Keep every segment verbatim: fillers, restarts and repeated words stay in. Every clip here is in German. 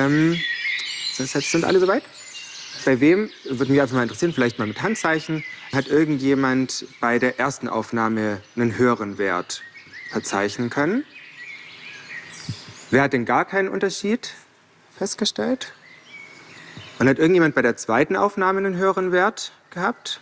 Ähm, das heißt, sind alle soweit? Bei wem, würde mich einfach mal interessieren, vielleicht mal mit Handzeichen, hat irgendjemand bei der ersten Aufnahme einen höheren Wert verzeichnen können? Wer hat denn gar keinen Unterschied festgestellt? Und hat irgendjemand bei der zweiten Aufnahme einen höheren Wert gehabt?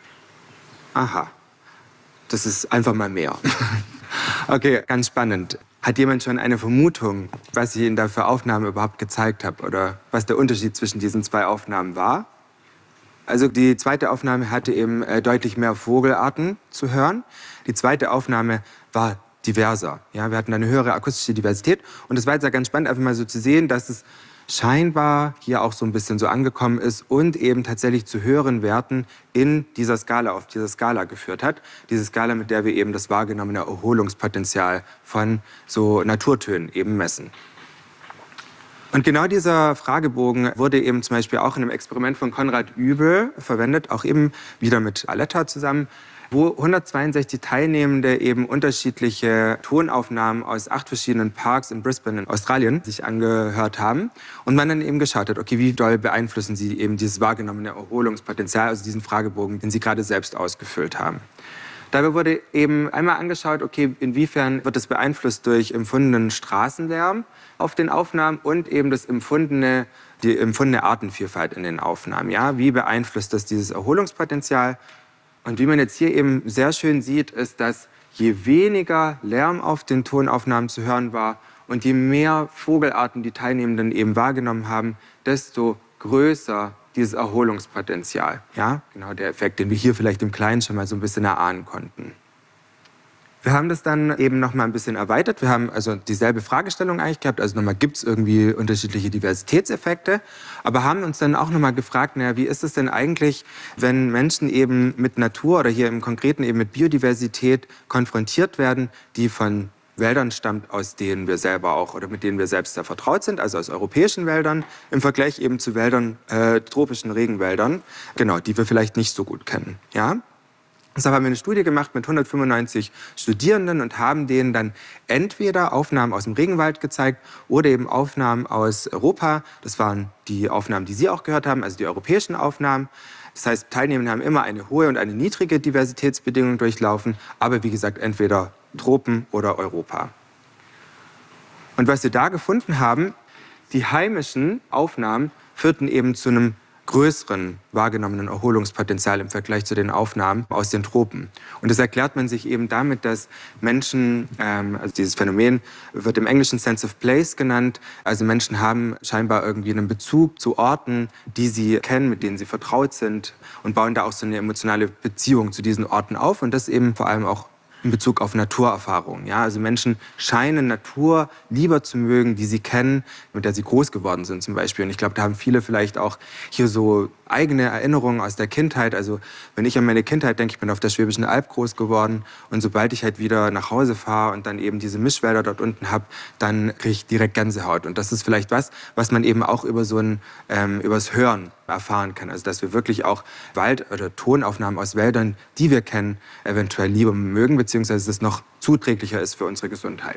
Aha, das ist einfach mal mehr. Okay, ganz spannend. Hat jemand schon eine Vermutung, was ich Ihnen da für Aufnahmen überhaupt gezeigt habe oder was der Unterschied zwischen diesen zwei Aufnahmen war? Also die zweite Aufnahme hatte eben äh, deutlich mehr Vogelarten zu hören. Die zweite Aufnahme war diverser. Ja, wir hatten eine höhere akustische Diversität. Und es war jetzt ja ganz spannend, einfach mal so zu sehen, dass es scheinbar hier auch so ein bisschen so angekommen ist und eben tatsächlich zu höheren Werten in dieser Skala, auf dieser Skala geführt hat. Diese Skala, mit der wir eben das wahrgenommene Erholungspotenzial von so Naturtönen eben messen. Und genau dieser Fragebogen wurde eben zum Beispiel auch in einem Experiment von Konrad Übel verwendet, auch eben wieder mit Aletta zusammen, wo hundertzweiundsechzig Teilnehmende eben unterschiedliche Tonaufnahmen aus acht verschiedenen Parks in Brisbane in Australien sich angehört haben und man dann eben geschaut hat, okay, wie doll beeinflussen sie eben dieses wahrgenommene Erholungspotenzial, also diesen Fragebogen, den sie gerade selbst ausgefüllt haben. Dabei wurde eben einmal angeschaut, okay, inwiefern wird es beeinflusst durch empfundenen Straßenlärm auf den Aufnahmen und eben das empfundene, die empfundene Artenvielfalt in den Aufnahmen. Ja? Wie beeinflusst das dieses Erholungspotenzial? Und wie man jetzt hier eben sehr schön sieht, ist, dass je weniger Lärm auf den Tonaufnahmen zu hören war und je mehr Vogelarten die Teilnehmenden eben wahrgenommen haben, desto größer dieses Erholungspotenzial. Ja, genau der Effekt, den wir hier vielleicht im Kleinen schon mal so ein bisschen erahnen konnten. Wir haben das dann eben noch mal ein bisschen erweitert. Wir haben also dieselbe Fragestellung eigentlich gehabt. Also nochmal, gibt es irgendwie unterschiedliche Diversitätseffekte? Aber haben uns dann auch noch mal gefragt, naja, wie ist es denn eigentlich, wenn Menschen eben mit Natur oder hier im Konkreten eben mit Biodiversität konfrontiert werden, die von Wäldern stammt, aus denen wir selber auch oder mit denen wir selbst sehr vertraut sind, also aus europäischen Wäldern, im Vergleich eben zu Wäldern, äh, tropischen Regenwäldern, genau, die wir vielleicht nicht so gut kennen. Ja? Deshalb haben wir eine Studie gemacht mit hundertfünfundneunzig Studierenden und haben denen dann entweder Aufnahmen aus dem Regenwald gezeigt oder eben Aufnahmen aus Europa. Das waren die Aufnahmen, die Sie auch gehört haben, also die europäischen Aufnahmen. Das heißt, Teilnehmende haben immer eine hohe und eine niedrige Diversitätsbedingung durchlaufen, aber wie gesagt, entweder Tropen oder Europa. Und was wir da gefunden haben, die heimischen Aufnahmen führten eben zu einem größeren wahrgenommenen Erholungspotenzial im Vergleich zu den Aufnahmen aus den Tropen. Und das erklärt man sich eben damit, dass Menschen, ähm, also dieses Phänomen wird im Englischen Sense of Place genannt, also Menschen haben scheinbar irgendwie einen Bezug zu Orten, die sie kennen, mit denen sie vertraut sind und bauen da auch so eine emotionale Beziehung zu diesen Orten auf und das eben vor allem auch in Bezug auf Naturerfahrungen. Ja? Also Menschen scheinen Natur lieber zu mögen, die sie kennen, mit der sie groß geworden sind zum Beispiel. Und ich glaube, da haben viele vielleicht auch hier so eigene Erinnerungen aus der Kindheit. Also wenn ich an meine Kindheit denke, ich bin auf der Schwäbischen Alb groß geworden und sobald ich halt wieder nach Hause fahre und dann eben diese Mischwälder dort unten habe, dann kriege ich direkt Gänsehaut. Und das ist vielleicht was, was man eben auch über so ein, ähm, übers Hören erfahren kann. Also dass wir wirklich auch Wald- oder Tonaufnahmen aus Wäldern, die wir kennen, eventuell lieber mögen, beziehungsweise es noch zuträglicher ist für unsere Gesundheit.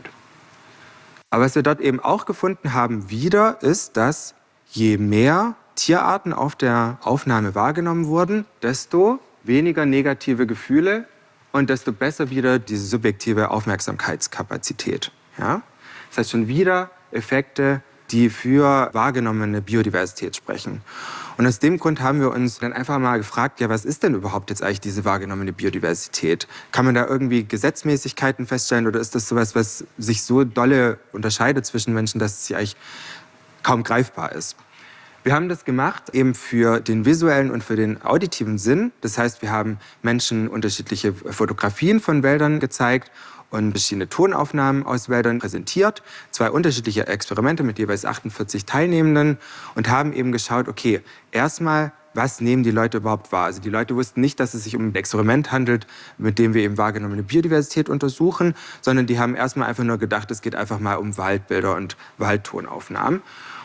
Aber was wir dort eben auch gefunden haben wieder, ist, dass je mehr Tierarten auf der Aufnahme wahrgenommen wurden, desto weniger negative Gefühle und desto besser wieder diese subjektive Aufmerksamkeitskapazität. Ja? Das heißt schon wieder Effekte, die für wahrgenommene Biodiversität sprechen. Und aus dem Grund haben wir uns dann einfach mal gefragt, ja, was ist denn überhaupt jetzt eigentlich diese wahrgenommene Biodiversität? Kann man da irgendwie Gesetzmäßigkeiten feststellen oder ist das sowas, was sich so dolle unterscheidet zwischen Menschen, dass es eigentlich kaum greifbar ist? Wir haben das gemacht eben für den visuellen und für den auditiven Sinn. Das heißt, wir haben Menschen unterschiedliche Fotografien von Wäldern gezeigt und verschiedene Tonaufnahmen aus Wäldern präsentiert. Zwei unterschiedliche Experimente mit jeweils achtundvierzig Teilnehmenden und haben eben geschaut, okay, erstmal, was nehmen die Leute überhaupt wahr? Also die Leute wussten nicht, dass es sich um ein Experiment handelt, mit dem wir eben wahrgenommene Biodiversität untersuchen, sondern die haben erstmal einfach nur gedacht, es geht einfach mal um Waldbilder und Waldtonaufnahmen.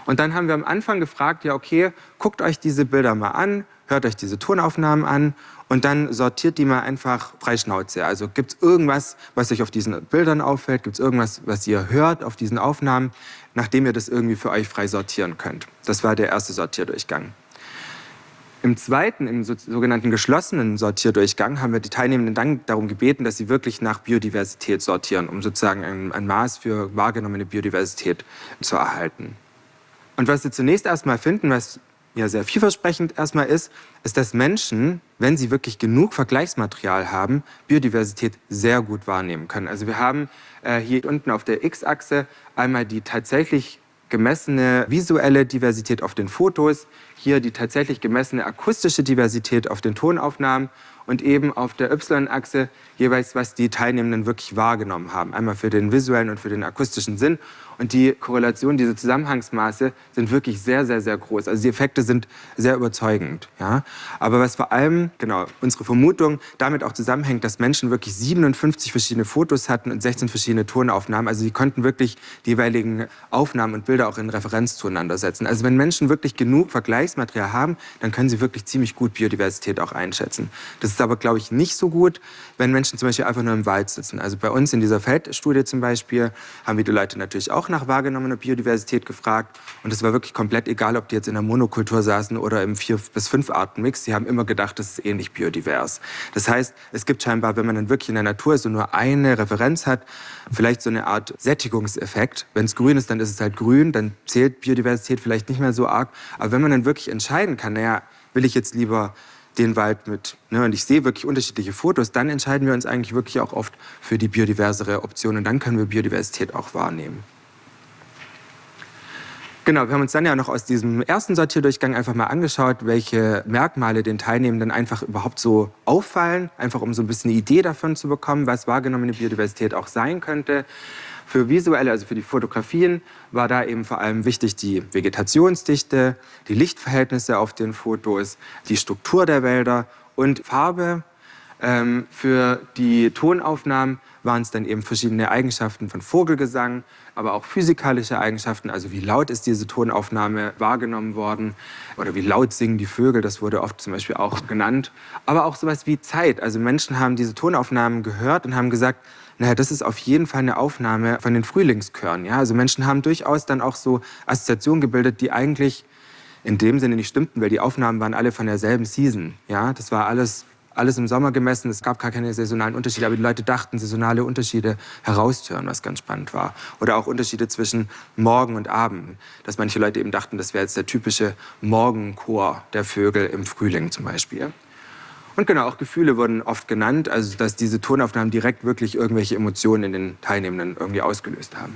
Und dann haben wir am Anfang gefragt, ja okay, guckt euch diese Bilder mal an, hört euch diese Tonaufnahmen an und dann sortiert die mal einfach frei Schnauze. Also gibt es irgendwas, was euch auf diesen Bildern auffällt, gibt es irgendwas, was ihr hört auf diesen Aufnahmen, nachdem ihr das irgendwie für euch frei sortieren könnt. Das war der erste Sortierdurchgang. Im zweiten, im sogenannten geschlossenen Sortierdurchgang, haben wir die Teilnehmenden dann darum gebeten, dass sie wirklich nach Biodiversität sortieren, um sozusagen ein, ein Maß für wahrgenommene Biodiversität zu erhalten. Und was Sie zunächst erstmal finden, was ja sehr vielversprechend erstmal ist, ist, dass Menschen, wenn sie wirklich genug Vergleichsmaterial haben, Biodiversität sehr gut wahrnehmen können. Also wir haben äh, hier unten auf der X-Achse einmal die tatsächlich gemessene visuelle Diversität auf den Fotos, hier die tatsächlich gemessene akustische Diversität auf den Tonaufnahmen und eben auf der Y-Achse jeweils, was die Teilnehmenden wirklich wahrgenommen haben. Einmal für den visuellen und für den akustischen Sinn. Und die Korrelation, diese Zusammenhangsmaße sind wirklich sehr, sehr, sehr groß. Also die Effekte sind sehr überzeugend. Ja? Aber was vor allem, genau, unsere Vermutung damit auch zusammenhängt, dass Menschen wirklich siebenundfünfzig verschiedene Fotos hatten und sechzehn verschiedene Tonaufnahmen. Also sie konnten wirklich die jeweiligen Aufnahmen und Bilder auch in Referenz zueinander setzen. Also wenn Menschen wirklich genug Vergleichsmaterial haben, dann können sie wirklich ziemlich gut Biodiversität auch einschätzen. Das ist aber, glaube ich, nicht so gut, wenn Menschen zum Beispiel einfach nur im Wald sitzen. Also bei uns in dieser Feldstudie zum Beispiel haben wir die Leute natürlich auch nach wahrgenommener Biodiversität gefragt. Und es war wirklich komplett egal, ob die jetzt in der Monokultur saßen oder im vier bis fünf Arten Mix. Die haben immer gedacht, das ist ähnlich biodivers. Das heißt, es gibt scheinbar, wenn man dann wirklich in der Natur ist und nur eine Referenz hat, vielleicht so eine Art Sättigungseffekt. Wenn es grün ist, dann ist es halt grün, dann zählt Biodiversität vielleicht nicht mehr so arg. Aber wenn man dann wirklich entscheiden kann, naja, will ich jetzt lieber den Wald mit, ne, und ich sehe wirklich unterschiedliche Fotos, dann entscheiden wir uns eigentlich wirklich auch oft für die biodiversere Option und dann können wir Biodiversität auch wahrnehmen. Genau, wir haben uns dann ja noch aus diesem ersten Sortierdurchgang einfach mal angeschaut, welche Merkmale den Teilnehmenden einfach überhaupt so auffallen, einfach um so ein bisschen eine Idee davon zu bekommen, was wahrgenommene Biodiversität auch sein könnte. Für visuelle, also für die Fotografien, war da eben vor allem wichtig die Vegetationsdichte, die Lichtverhältnisse auf den Fotos, die Struktur der Wälder und Farbe. Ähm, für die Tonaufnahmen waren es dann eben verschiedene Eigenschaften von Vogelgesang, aber auch physikalische Eigenschaften, also wie laut ist diese Tonaufnahme wahrgenommen worden oder wie laut singen die Vögel, das wurde oft zum Beispiel auch genannt. Aber auch sowas wie Zeit, also Menschen haben diese Tonaufnahmen gehört und haben gesagt, naja, das ist auf jeden Fall eine Aufnahme von den Frühlingschören. Ja? Also Menschen haben durchaus dann auch so Assoziationen gebildet, die eigentlich in dem Sinne nicht stimmten, weil die Aufnahmen waren alle von derselben Season. Ja? Das war alles, alles im Sommer gemessen, es gab gar keine saisonalen Unterschiede, aber die Leute dachten, saisonale Unterschiede herauszuhören, was ganz spannend war. Oder auch Unterschiede zwischen Morgen und Abend, dass manche Leute eben dachten, das wäre jetzt der typische Morgenchor der Vögel im Frühling zum Beispiel. Und genau, auch Gefühle wurden oft genannt, also dass diese Tonaufnahmen direkt wirklich irgendwelche Emotionen in den Teilnehmenden irgendwie ausgelöst haben.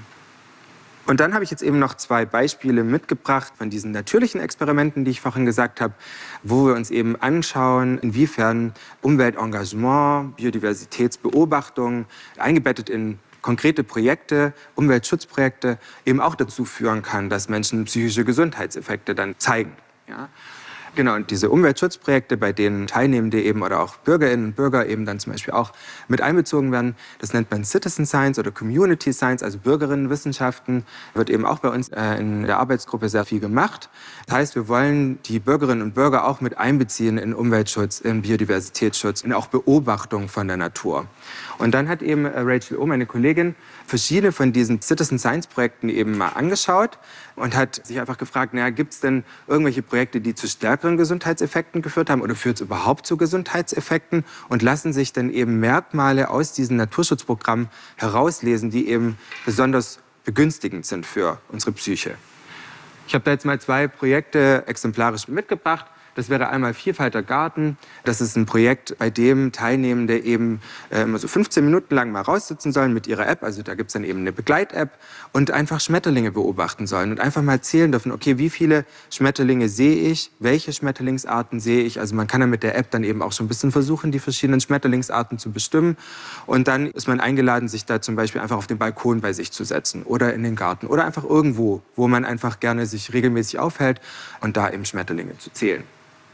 Und dann habe ich jetzt eben noch zwei Beispiele mitgebracht von diesen natürlichen Experimenten, die ich vorhin gesagt habe, wo wir uns eben anschauen, inwiefern Umweltengagement, Biodiversitätsbeobachtung, eingebettet in konkrete Projekte, Umweltschutzprojekte, eben auch dazu führen kann, dass Menschen psychische Gesundheitseffekte dann zeigen. Ja? Genau, und diese Umweltschutzprojekte, bei denen Teilnehmende eben oder auch Bürgerinnen und Bürger eben dann zum Beispiel auch mit einbezogen werden, das nennt man Citizen Science oder Community Science, also Bürgerinnenwissenschaften, wird eben auch bei uns äh, in der Arbeitsgruppe sehr viel gemacht. Das heißt, wir wollen die Bürgerinnen und Bürger auch mit einbeziehen in Umweltschutz, in Biodiversitätsschutz, in auch Beobachtung von der Natur. Und dann hat eben Rachel Oh, meine Kollegin, verschiedene von diesen Citizen Science Projekten eben mal angeschaut und hat sich einfach gefragt, naja, gibt es denn irgendwelche Projekte, die zu stärkeren Gesundheitseffekten geführt haben oder führt es überhaupt zu Gesundheitseffekten und lassen sich dann eben Merkmale aus diesen Naturschutzprogrammen herauslesen, die eben besonders begünstigend sind für unsere Psyche. Ich habe da jetzt mal zwei Projekte exemplarisch mitgebracht. Das wäre einmal Vielfalt der Garten. Das ist ein Projekt, bei dem Teilnehmende eben äh, immer so fünfzehn Minuten lang mal raussitzen sollen mit ihrer App. Also da gibt es dann eben eine Begleit-App und einfach Schmetterlinge beobachten sollen und einfach mal zählen dürfen, okay, wie viele Schmetterlinge sehe ich, welche Schmetterlingsarten sehe ich. Also man kann dann mit der App dann eben auch schon ein bisschen versuchen, die verschiedenen Schmetterlingsarten zu bestimmen. Und dann ist man eingeladen, sich da zum Beispiel einfach auf den Balkon bei sich zu setzen oder in den Garten oder einfach irgendwo, wo man einfach gerne sich regelmäßig aufhält und da eben Schmetterlinge zu zählen.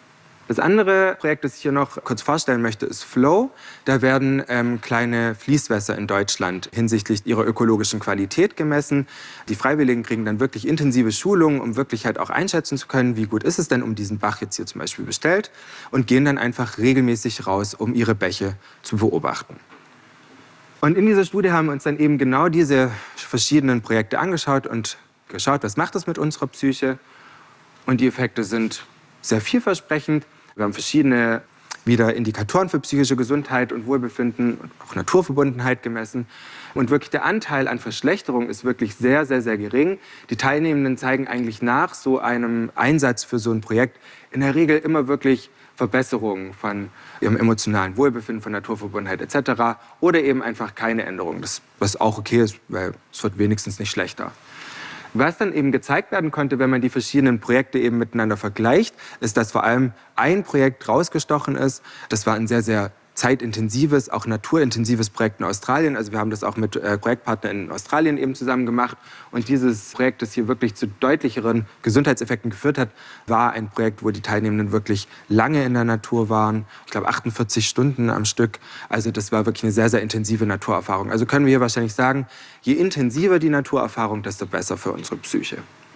Das andere Projekt, das ich hier noch kurz vorstellen möchte, ist Flow. Da werden ähm, kleine Fließwässer in Deutschland hinsichtlich ihrer ökologischen Qualität gemessen. Die Freiwilligen kriegen dann wirklich intensive Schulungen, um wirklich halt auch einschätzen zu können, wie gut ist es denn um diesen Bach jetzt hier zum Beispiel bestellt, und gehen dann einfach regelmäßig raus, um ihre Bäche zu beobachten. Und in dieser Studie haben wir uns dann eben genau diese verschiedenen Projekte angeschaut und geschaut, was macht das mit unserer Psyche. Und die Effekte sind sehr vielversprechend. Wir haben verschiedene wieder Indikatoren für psychische Gesundheit und Wohlbefinden und auch Naturverbundenheit gemessen. Und wirklich der Anteil an Verschlechterung ist wirklich sehr, sehr, sehr gering. Die Teilnehmenden zeigen eigentlich nach so einem Einsatz für so ein Projekt in der Regel immer wirklich Verbesserungen von ihrem emotionalen Wohlbefinden, von Naturverbundenheit et cetera. Oder eben einfach keine Änderung, das, was auch okay ist, weil es wird wenigstens nicht schlechter. Was dann eben gezeigt werden konnte, wenn man die verschiedenen Projekte eben miteinander vergleicht, ist, dass vor allem ein Projekt rausgestochen ist. Das war ein sehr, sehr zeitintensives, auch naturintensives Projekt in Australien. Also wir haben das auch mit äh, Projektpartnern in Australien eben zusammen gemacht. Und dieses Projekt, das hier wirklich zu deutlicheren Gesundheitseffekten geführt hat, war ein Projekt, wo die Teilnehmenden wirklich lange in der Natur waren. Ich glaube achtundvierzig Stunden am Stück. Also das war wirklich eine sehr, sehr intensive Naturerfahrung. Also können wir hier wahrscheinlich sagen, je intensiver die Naturerfahrung, desto besser für unsere Psyche.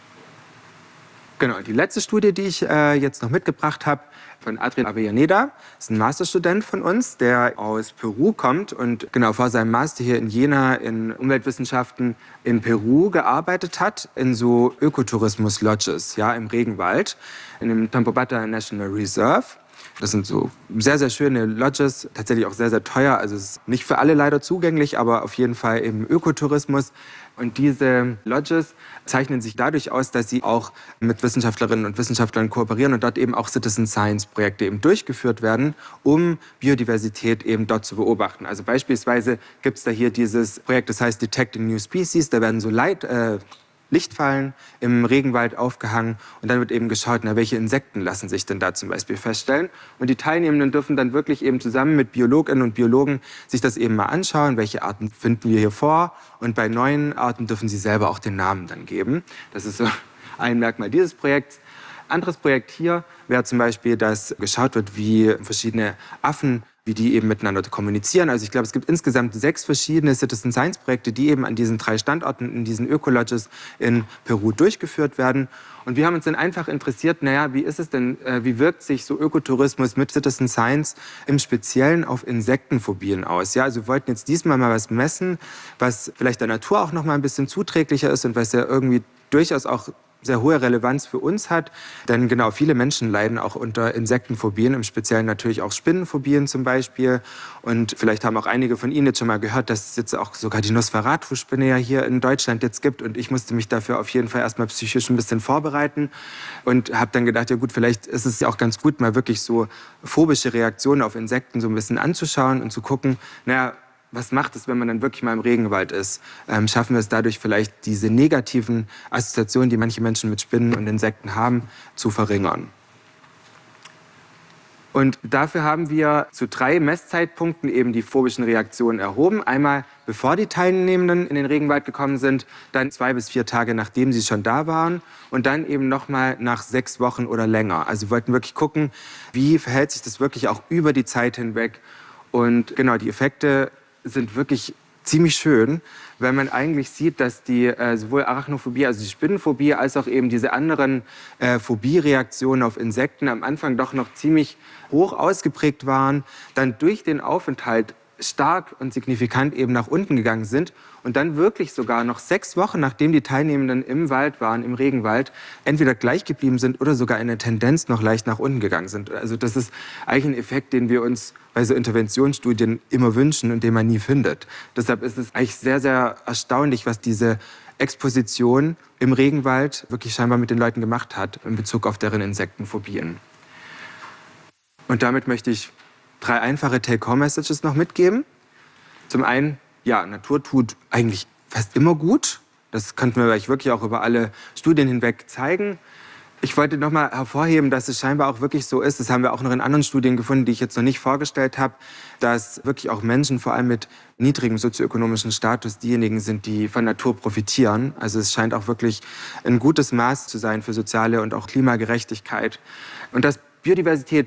Genau, die letzte Studie, die ich äh, jetzt noch mitgebracht habe, von Adrián Avellaneda, ist ein Masterstudent von uns, der aus Peru kommt und genau vor seinem Master hier in Jena in Umweltwissenschaften in Peru gearbeitet hat, in so Ökotourismus-Lodges, ja, im Regenwald, in dem Tampobata National Reserve. Das sind so sehr, sehr schöne Lodges, tatsächlich auch sehr, sehr teuer. Also es ist nicht für alle leider zugänglich, aber auf jeden Fall im Ökotourismus. Und diese Lodges zeichnen sich dadurch aus, dass sie auch mit Wissenschaftlerinnen und Wissenschaftlern kooperieren und dort eben auch Citizen Science Projekte eben durchgeführt werden, um Biodiversität eben dort zu beobachten. Also beispielsweise gibt es da hier dieses Projekt, das heißt Detecting New Species. Da werden so Light, äh, Lichtfallen im Regenwald aufgehangen und dann wird eben geschaut, na, welche Insekten lassen sich denn da zum Beispiel feststellen. Und die Teilnehmenden dürfen dann wirklich eben zusammen mit Biologinnen und Biologen sich das eben mal anschauen, welche Arten finden wir hier vor. Und bei neuen Arten dürfen sie selber auch den Namen dann geben. Das ist so ein Merkmal dieses Projekts. Anderes Projekt hier wäre zum Beispiel, dass geschaut wird, wie verschiedene Affen, wie die eben miteinander kommunizieren. Also ich glaube, es gibt insgesamt sechs verschiedene Citizen Science Projekte, die eben an diesen drei Standorten, in diesen Ökolodges in Peru durchgeführt werden. Und wir haben uns dann einfach interessiert, naja, wie ist es denn, äh, wie wirkt sich so Ökotourismus mit Citizen Science im Speziellen auf Insektenphobien aus? Ja, also wir wollten jetzt diesmal mal was messen, was vielleicht der Natur auch noch mal ein bisschen zuträglicher ist und was ja irgendwie durchaus auch sehr hohe Relevanz für uns hat. Denn genau, viele Menschen leiden auch unter Insektenphobien, im Speziellen natürlich auch Spinnenphobien zum Beispiel. Und vielleicht haben auch einige von Ihnen jetzt schon mal gehört, dass es jetzt auch sogar die Nosferatu-Spinne ja hier in Deutschland jetzt gibt. Und ich musste mich dafür auf jeden Fall erstmal psychisch ein bisschen vorbereiten und habe dann gedacht, ja gut, vielleicht ist es ja auch ganz gut, mal wirklich so phobische Reaktionen auf Insekten so ein bisschen anzuschauen und zu gucken, naja, was macht es, wenn man dann wirklich mal im Regenwald ist? Ähm, schaffen wir es dadurch vielleicht, diese negativen Assoziationen, die manche Menschen mit Spinnen und Insekten haben, zu verringern? Und dafür haben wir zu drei Messzeitpunkten eben die phobischen Reaktionen erhoben. Einmal bevor die Teilnehmenden in den Regenwald gekommen sind, dann zwei bis vier Tage, nachdem sie schon da waren und dann eben nochmal nach sechs Wochen oder länger. Also wir wollten wirklich gucken, wie verhält sich das wirklich auch über die Zeit hinweg. Und genau, die Effekte sind wirklich ziemlich schön, weil man eigentlich sieht, dass die äh, sowohl Arachnophobie, also die Spinnenphobie, als auch eben diese anderen äh, Phobiereaktionen auf Insekten am Anfang doch noch ziemlich hoch ausgeprägt waren, dann durch den Aufenthalt stark und signifikant eben nach unten gegangen sind und dann wirklich sogar noch sechs Wochen, nachdem die Teilnehmenden im Wald waren, im Regenwald, entweder gleich geblieben sind oder sogar in der Tendenz noch leicht nach unten gegangen sind. Also das ist eigentlich ein Effekt, den wir uns bei so Interventionsstudien immer wünschen und den man nie findet. Deshalb ist es eigentlich sehr, sehr erstaunlich, was diese Exposition im Regenwald wirklich scheinbar mit den Leuten gemacht hat in Bezug auf deren Insektenphobien. Und damit möchte ich drei einfache Take-Home-Messages noch mitgeben. Zum einen, ja, Natur tut eigentlich fast immer gut. Das könnten wir euch wirklich auch über alle Studien hinweg zeigen. Ich wollte noch mal hervorheben, dass es scheinbar auch wirklich so ist, das haben wir auch noch in anderen Studien gefunden, die ich jetzt noch nicht vorgestellt habe, dass wirklich auch Menschen, vor allem mit niedrigem sozioökonomischen Status, diejenigen sind, die von Natur profitieren. Also es scheint auch wirklich ein gutes Maß zu sein für soziale und auch Klimagerechtigkeit. Und dass Biodiversität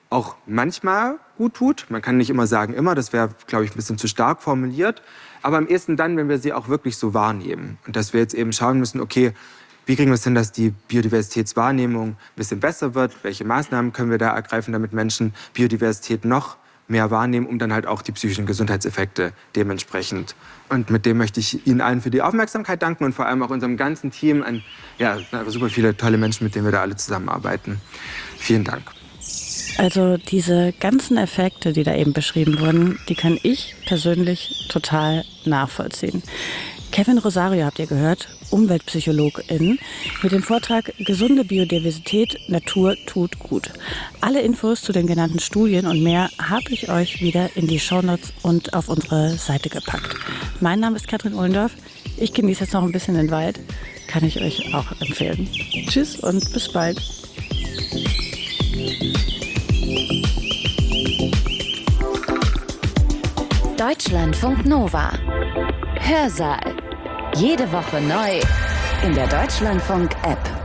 auch manchmal gut tut. Man kann nicht immer sagen immer, das wäre, glaube ich, ein bisschen zu stark formuliert. Aber am ehesten dann, wenn wir sie auch wirklich so wahrnehmen. Und dass wir jetzt eben schauen müssen, okay, wie kriegen wir es hin, dass die Biodiversitätswahrnehmung ein bisschen besser wird? Welche Maßnahmen können wir da ergreifen, damit Menschen Biodiversität noch mehr wahrnehmen, um dann halt auch die psychischen Gesundheitseffekte dementsprechend. Und mit dem möchte ich Ihnen allen für die Aufmerksamkeit danken und vor allem auch unserem ganzen Team an ja, super viele tolle Menschen, mit denen wir da alle zusammenarbeiten. Vielen Dank. Also diese ganzen Effekte, die da eben beschrieben wurden, die kann ich persönlich total nachvollziehen. Kevin Rosario habt ihr gehört, UmweltpsychologIn, mit dem Vortrag Gesunde Biodiversität, Natur tut gut. Alle Infos zu den genannten Studien und mehr habe ich euch wieder in die Shownotes und auf unsere Seite gepackt. Mein Name ist Katrin Ohlendorf. Ich genieße jetzt noch ein bisschen den Wald. Kann ich euch auch empfehlen. Tschüss und bis bald. Deutschlandfunk Nova. Hörsaal. Jede Woche neu in der Deutschlandfunk-App.